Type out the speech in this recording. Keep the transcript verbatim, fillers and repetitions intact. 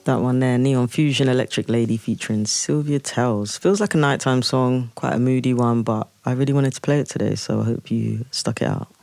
That one there, Neon Fusion Electric Lady featuring Sylvia Tells. Feels like a nighttime song, quite a moody one, but I really wanted to play it today, so I hope you stuck it out.